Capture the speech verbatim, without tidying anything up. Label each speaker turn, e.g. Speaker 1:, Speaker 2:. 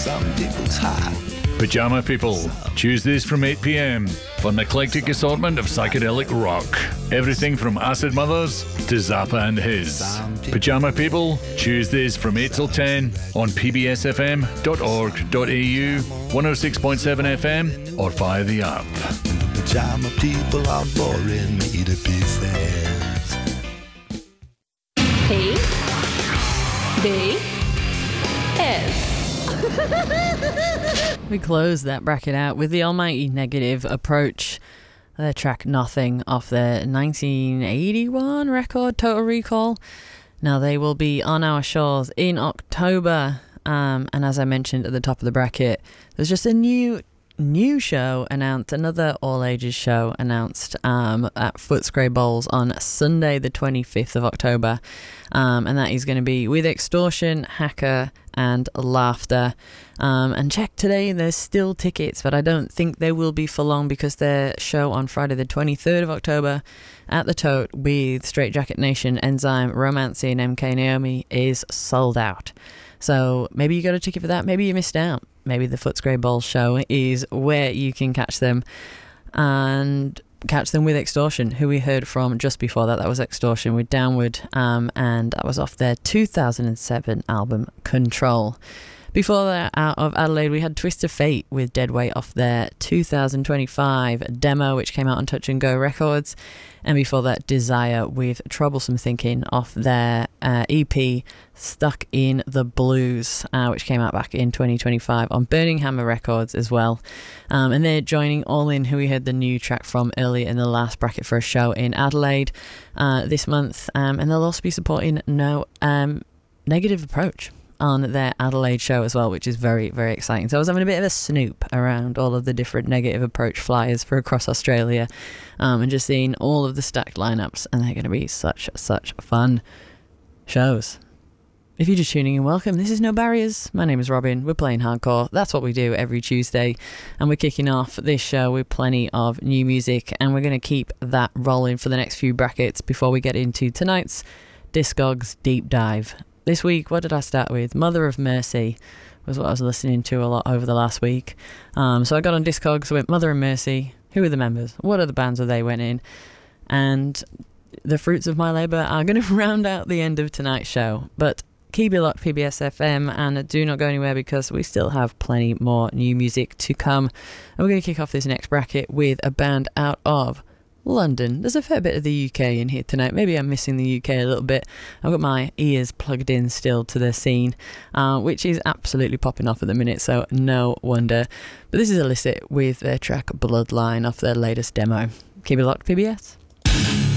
Speaker 1: some people's heart.
Speaker 2: Pajama People, Tuesdays from eight p.m. for an eclectic assortment of psychedelic rock. Everything from Acid Mothers to Zappa and His. Pajama People, Tuesdays from eight till ten on p b s f m dot org dot a u, one oh six point seven F M, or via the app.
Speaker 1: Pajama people are boring me to pieces.
Speaker 3: P B S.
Speaker 4: We close that bracket out with the almighty Negative Approach. Their track Nothing off their nineteen eighty-one record Total Recall. Now they will be on our shores in October, um, and as I mentioned at the top of the bracket, there's just a new new show announced, another all ages show announced um, at Footscray Bowls on Sunday the twenty-fifth of October, um, and that is going to be with Extortion, Hacker and Laughter. Um, and check today, there's still tickets, but I don't think they will be for long because their show on Friday the twenty-third of October at the Tote with Straight Jacket Nation, Enzyme, Romancy and M K Naomi is sold out. So maybe you got a ticket for that, maybe you missed out. Maybe the Footscray Bowl show is where you can catch them, and catch them with Extortion, who we heard from just before that. That was Extortion with Downward, um, and that was off their two thousand seven album Control. Before that, out of Adelaide, we had Twist of Fate with Deadweight off their two thousand twenty-five demo, which came out on Touch and Go Records. And before that, Desire with Troublesome Thinking off their uh, E P Stuck in the Blues, uh, which came out back in twenty twenty-five on Burning Hammer Records as well. Um, and they're joining All In, who we heard the new track from earlier in the last bracket for a show in Adelaide uh, this month. Um, and they'll also be supporting No um, Negative Approach on their Adelaide show as well, which is very, very exciting. So I was having a bit of a snoop around all of the different Negative Approach flyers for across Australia, um, and just seeing all of the stacked lineups, and they're going to be such, such fun shows. If you're just tuning in, welcome. This is No Barriers. My name is Robin. We're playing hardcore. That's what we do every Tuesday, and we're kicking off this show with plenty of new music, and we're going to keep that rolling for the next few brackets before we get into tonight's Discogs Deep Dive. This week, what did I start with? Mother of Mercy was what I was listening to a lot over the last week. Um, so I got on Discogs, went Mother of Mercy. Who are the members? What are the bands that they went in? And the fruits of my labour are going to round out the end of tonight's show. But keep it locked, P B S F M, and do not go anywhere because we still have plenty more new music to come. And we're going to kick off this next bracket with a band out of London. There's a fair bit of the U K in here tonight. Maybe I'm missing the U K a little bit. I've got my ears plugged in still to the scene, uh, which is absolutely popping off at the minute, so no wonder. But this is Illicit with their track Bloodline off their latest demo. Keep it locked, P B S.